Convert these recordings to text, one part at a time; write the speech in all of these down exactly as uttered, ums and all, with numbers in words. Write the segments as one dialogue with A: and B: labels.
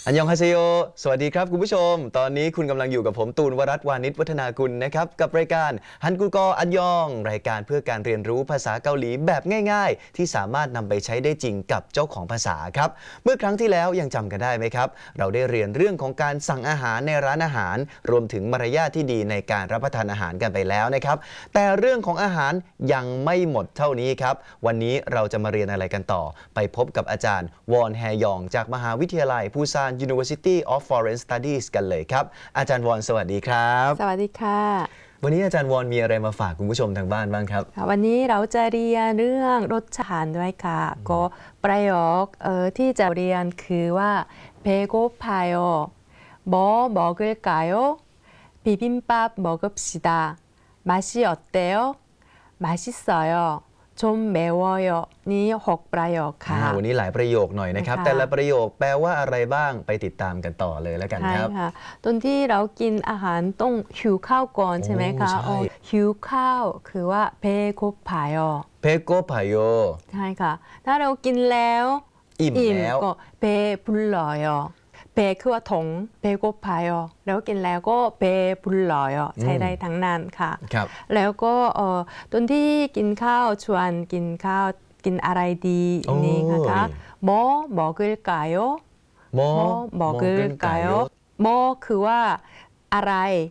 A: อันยองฮาเซโยสวัสดีครับคุณผู้ชมตอนนี้คุณกำลังอยู่กับผมตูนวรัตน์วานิชวัฒนากุลนะครับกับรายการฮันกูกออันยองรายการเพื่อการเรียนรู้ภาษาเกาหลีแบบง่ายๆที่สามารถนำไปใช้ได้จริงกับเจ้าของภาษาครับเมื่อครั้งที่แล้วยังจำกันได้ไหมครับเราได้เรียนเรื่องของการสั่งอาหารในร้านอาหารรวมถึงมารยาทที่ดีในการรับประทานอาหารกันไปแล้วนะครับแต่เรื่องของอาหารยังไม่หมดเท่านี้ครับวันนี้เราจะมาเรียนอะไรกันต่อไปพบกับอาจารย์วอนแฮยองจากมหาวิทยาลัยปูซาน University of Foreign Studies กันเลยครับอาจารย์วอนสวัสดีครับ
B: สวัสดีค่ะ
A: วันนี้อาจารย์วอนมีอะไรมาฝากคุณผู้ชมทางบ้านบ้างครับ
B: วันนี้เราจะเรียนเรื่องรสชาติด้วยค่ะก็ประโยคที่จะเรียนคือว่า배고파요 뭐 먹을까요 비빔밥 먹읍시다 맛이 어때요 맛있어요 좀 매워요 นี่หกประโยคค่ะ
A: วันนี้หลายประโยคหน่อยนะครับแต่ละประโยคแปลว่าอะไรบ้างไปติดตามกันต่อเลยแล้วกันครับ
B: ใช่ค่ะตอนที่เรากินอาหารต้องหิวข้าวก่อนใช่ไหมคะหิวข้าวคือว่า배고파요
A: 배고파요
B: ใช่ค่ะถ้าเรากินแล้ว
A: อิ่มแล้ว
B: ก็배불러요เ คือว่าถง배고파요แล้วกินแล้วก็배불러요ใช้ได้ทั้งนั้นค่ะแล้วก็ตอนที่กินข้าวชวนกินข้าวกินอะไรดีนี่ค่ะ뭐 먹을까요
A: 뭐
B: 먹을까요 뭐คือว่าอะไร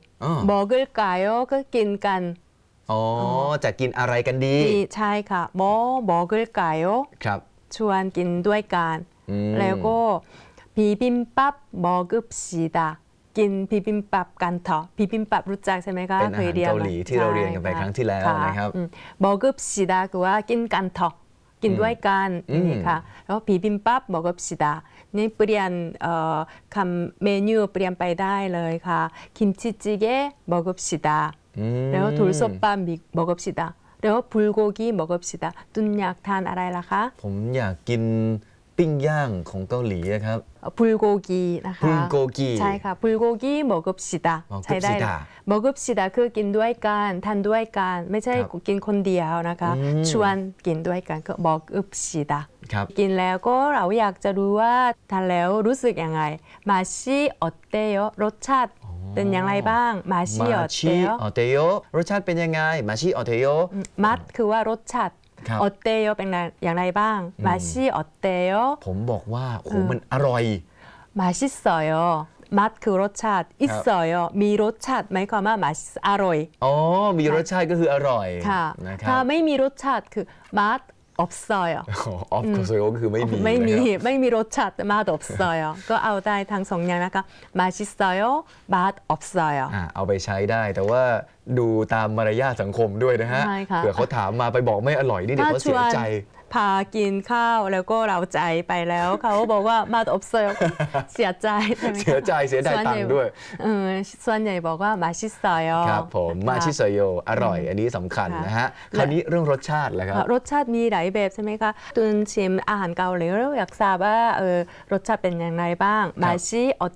B: 먹을까요ก็กินกัน
A: อ๋อจะกินอะไรกันดี
B: ใช่ค่ะ뭐 먹을까요
A: ครับ
B: ชวนกินด้วยกันแล้วก็비빔밥 먹읍시다กินบิบิมบับกันเถอะบิบิมบับรู้จักใช่ไหมคะ
A: เป็นอาหารเกาหลีที่เราเรียนกันไปครั้งที่แล้วนะครับ
B: 먹읍시다คือว่ากินกันเถอะกินด้วยกันนี่ค่ะแล้วบิบิมบับ먹읍시다นี่เปลี่ยนคำเมนูเปลี่ยนไปได้เลยค่ะ김치찌개 먹읍시다แล้ว돌솥밥 먹읍시다แล้ว불고기 먹읍시다ตุนอยากทานอะไรล่ะคะ
A: ผมอยากกินปิ้งย่างของเกาหลีนะครับ
B: 불고기นะคะ
A: 불고기
B: ใช่ค่ะ불고기 먹읍시다ใช้ได้먹읍시다คือกินด้วยกันทานด้วยกันไม่ใช่กินคนเดียวนะคะชวนกินด้วยกันก็먹읍시다กินแล้วก็เราอยากจะรู้ว่าทานแล้วรู้สึกยังไง맛이 어때요รสชาติเป็นอย่างไรบ้าง맛이 어때요
A: 어때요รสชาติเป็นยังไง맛이 어때요
B: 맛คือว่ารสชาติ어때요เป็นอย่างไรบ้าง맛이 어때요
A: ผมบอกว่าโอ้มันอร่อย
B: 맛있어요 맛คือรสชาติ있어요มีรสชาติหมายความว่า맛อร่อย
A: อ๋อมีรสชาติก็คืออร่อย
B: ค่ะถ้าไม่มีรสชาติคือ맛 없어요
A: 없어요ก็คือไม่มี
B: ไม่มีไม่มีรสชาติ맛 없어요ก็เอาได้ทั้งสองอย่างนะคะ맛있어요 맛 없어요
A: เอาไปใช้ได้แต่ว่าดูตามมารยาทสังคมด้วยนะฮะเผื่อเขาถามมาไปบอกไม่อร่อยนี่เดี๋ยวเขาเสียใจ
B: พากินข้าวแล้วก็เราใจไปแล้วเขาบอกว่ามาตอบเซลเสียใจใช่ไหม
A: เสียใจเสียดายตังค์ด้วย
B: ส่วนใหญ่บอกว่ามาชิโซโย
A: ครับผมมาชิโซโยอร่อยอันนี้สำคัญนะฮะคราวนี้เรื่องรสชาติแหละครับ
B: รสชาติมีหลายแบบใช่ไหมคะตุนชิมอาหารเกาหลีแล้วอยากทราบว่าเออรสชาติเป็นอย่างไรบ้างมาชิออ